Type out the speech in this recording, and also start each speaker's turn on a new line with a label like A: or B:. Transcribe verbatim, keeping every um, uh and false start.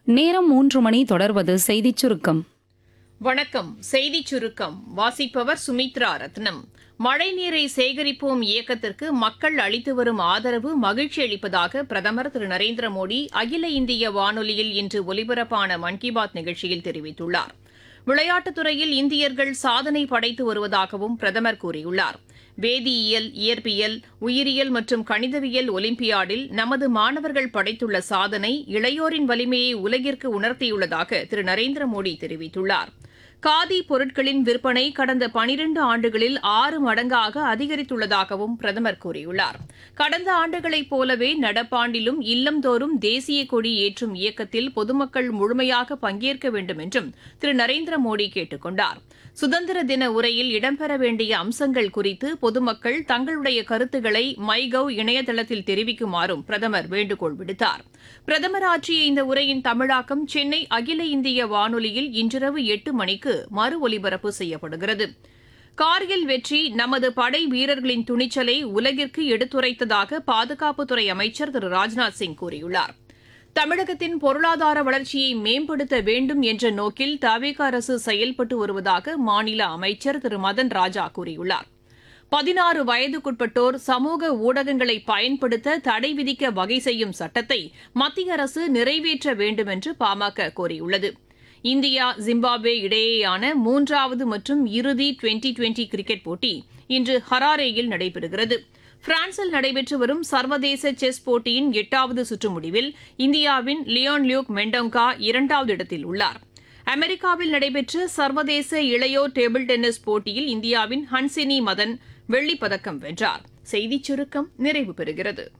A: நேரம் மூன்று மணி தொடர்வது செய்திச் சுருக்கம்.
B: வணக்கம். செய்திச் சுருக்கம் வாசிப்பவர் சுமித்ரா ரத்னம். மழைநீரை சேகரிப்போம் இயக்கத்திற்கு மக்கள் அளித்து வரும் ஆதரவு மகிழ்ச்சி அளிப்பதாக பிரதமர் திரு நரேந்திர மோடி அகில இந்திய வானொலியில் இன்று ஒலிபரப்பான மன் கி பாத் நிகழ்ச்சியில் தெரிவித்துள்ளார். விளையாட்டுத் துறையில் இந்தியர்கள் சாதனை படைத்து வருவதாகவும் பிரதமர் கூறியுள்ளார். வேதியியல், இயற்பியல், உயிரியல் மற்றும் கணிதவியல் ஒலிம்பியாடில் நமது மாணவர்கள் படைத்துள்ள சாதனை இளையோரின் வலிமையை உலகிற்கு உணர்த்தியுள்ளதாக திரு நரேந்திர மோடி தெரிவித்துள்ளார். காதி பொருட்களின் விற்பனை கடந்த பனிரண்டு ஆண்டுகளில் ஆறு மடங்காக அதிகரித்துள்ளதாகவும் பிரதமர் கூறியுள்ளார். கடந்த ஆண்டுகளைப் போலவே நடப்பாண்டிலும் இல்லந்தோறும் தேசிய கொடி ஏற்றும் இயக்கத்தில் பொதுமக்கள் முழுமையாக பங்கேற்க வேண்டும் என்றும் திரு நரேந்திர மோடி கேட்டுக் கொண்டார். சுதந்திர தின உரையில் இடம்பெற வேண்டிய அம்சங்கள் குறித்து பொதுமக்கள் தங்களுடைய கருத்துக்களை மை கவ் இணையதளத்தில் தெரிவிக்குமாறும் பிரதமர் வேண்டுகோள் விடுத்தார். பிரதமர் ஆற்றிய இந்த உரையின் தமிழாக்கம் சென்னை அகில இந்திய வானொலியில் இன்றிரவு எட்டு மணிக்கு மறு ஒலிபரப்பு செய்யப்படுகிறது. கார்கில் வெற்றி நமது படை வீரர்களின் துணிச்சலை உலகிற்கு எடுத்துரைத்ததாக பாதுகாப்புத்துறை அமைச்சர் திரு ராஜ்நாத் சிங் கூறியுள்ளார். தமிழகத்தின் பொருளாதார வளர்ச்சியை மேம்படுத்த வேண்டும் என்ற நோக்கில் தவிக அரசு செயல்பட்டு வருவதாக மாநில அமைச்சர் திரு மதன் ராஜா கூறியுள்ளார். பதினாறு வயதுக்குட்பட்டோர் சமூக ஊடகங்களை பயன்படுத்த தடை விதிக்க வகை செய்யும் சட்டத்தை மத்திய அரசு நிறைவேற்ற வேண்டும் என்று பாமக கோரியுள்ளது. இந்தியா ஜிம்பாப்வே இடையேயான மூன்றாவது மற்றும் இறுதி டுவெண்டி டுவெண்டி கிரிக்கெட் போட்டி இன்று ஹராரேயில் நடைபெறுகிறது. பிரான்சில் நடைபெற்று வரும் சர்வதேச செஸ் போட்டியின் எட்டாவது சுற்று முடிவில் இந்தியாவின் லியோன் லியூக் மெண்டோங்கா இரண்டாவது இடத்தில் உள்ளார். அமெரிக்காவில் நடைபெற்ற சர்வதேச இளையோர் டேபிள் டென்னிஸ் போட்டியில் இந்தியாவின் ஹன்சினி மதன் வெள்ளிப்பதக்கம் வென்றார். செய்திச் சுருக்கம் நிறைவு பெறுகிறது.